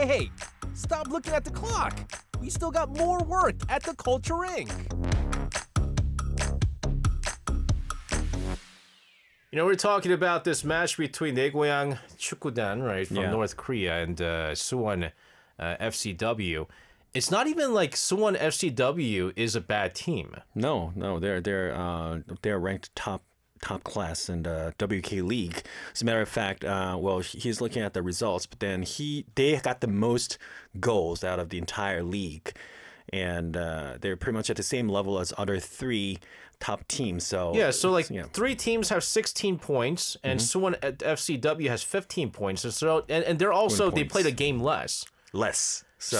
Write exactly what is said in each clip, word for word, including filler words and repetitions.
hey, hey! Stop looking at the clock! We still got more work at the Culture Incorporated. You know, we're talking about this match between Daegoyang Chukkudan, right, from Yeah. North Korea, and uh, Suwon uh, F C W. It's not even like Suwon F C W is a bad team. No, no, they're they're uh, they're ranked top top class in the W K League. As a matter of fact, uh, well, he's looking at the results, but then he they got the most goals out of the entire league, and uh, they're pretty much at the same level as other three top teams. So Yeah, so like yeah. three teams have sixteen points, and Suwon at F C W has fifteen points. And so and, and they're also they points. played a game less. less. So,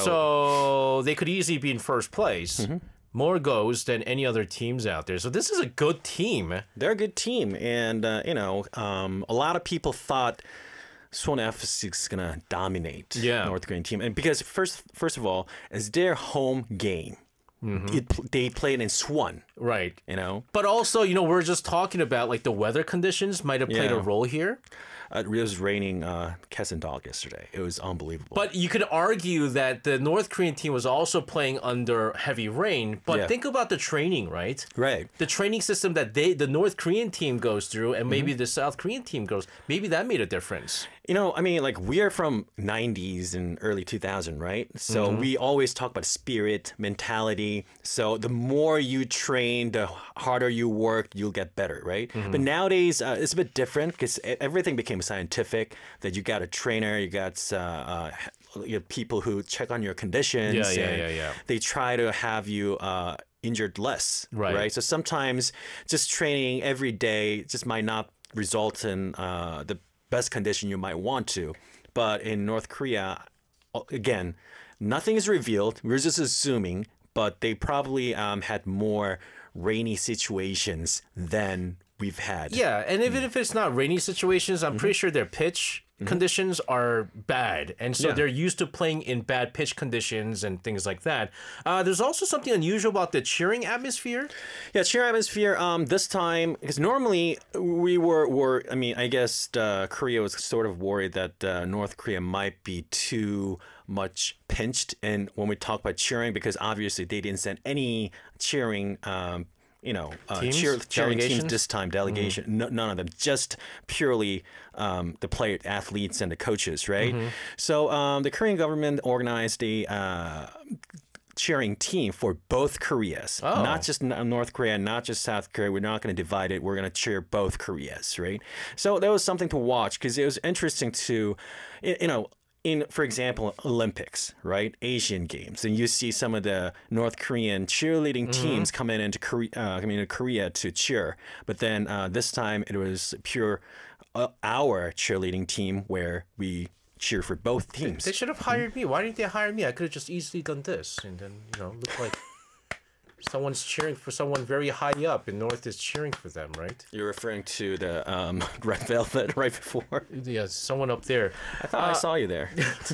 So they could easily be in first place. More goals than any other teams out there. So this is a good team. they're a good team, and uh, you know, um, a lot of people thought Suwon F C is gonna dominate Yeah. North Korean team, and because first, first of all, it's their home game. It, they played in Suwon, Right. you know. But also, you know, we're just talking about like the weather conditions might have played a Yeah. role here. Uh, it was raining uh, cats and dog yesterday. It was unbelievable. But you could argue that the North Korean team was also playing under heavy rain. But Yeah. think about the training, right? right. The training system that they, the North Korean team goes through, and maybe Mm-hmm. the South Korean team goes. Maybe that made a difference. You know, I mean, like we are from nineties and early two thousand, right? So we always talk about spirit, mentality. So the more you train, the harder you work, you'll get better, right? But nowadays, uh, it's a bit different because everything became scientific. That you got a trainer, you got uh, uh, you know, people who check on your conditions. Yeah, yeah, and yeah, yeah. They try to have you. Uh, injured less, Right. right? So sometimes just training every day just might not result in uh, the best condition you might want to. But in North Korea, again, nothing is revealed. We're just assuming, but they probably um, had more rainy situations than we've had. Yeah, and even if it's not rainy situations, I'm pretty sure their pitch conditions are bad. And so Yeah. they're used to playing in bad pitch conditions and things like that. Uh, there's also something unusual about the cheering atmosphere. Yeah, cheer atmosphere. Um, this time because normally we were were. I mean, I guess uh, Korea was sort of worried that uh, North Korea might be too much pinched, and when we talk about cheering, because obviously they didn't send any cheering. Um, you know, uh, Teams? cheer, cheering teams Delegations? this time, delegation, no, none of them, just purely um, the player athletes and the coaches, right? So um, the Korean government organized a uh, cheering team for both Koreas, Oh. not just N- North Korea, not just South Korea. We're not going to divide it. We're going to cheer both Koreas, right? So that was something to watch because it was interesting to, y- you know, in, for example, Olympics, right? Asian Games, and you see some of the North Korean cheerleading teams coming into Korea, uh, coming into Korea to cheer. But then uh, this time it was pure uh, our cheerleading team where we cheer for both teams. They should have hired me. Why didn't they hire me? I could have just easily done this and then, you know, look like someone's cheering for someone very high up and North is cheering for them, right? You're referring to the um, Red Velvet right before. Yeah, someone up there. I thought I saw you there.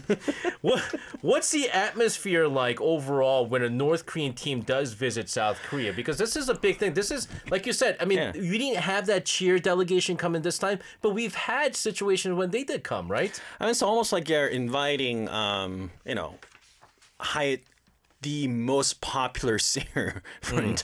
What what's the atmosphere like overall when a North Korean team does visit South Korea? Because this is a big thing. This is like you said. I mean, Yeah. you didn't have that cheer delegation come in this time, but we've had situations when they did come, right? I mean, it's almost like you're inviting, um, you know, high, the most popular singer for the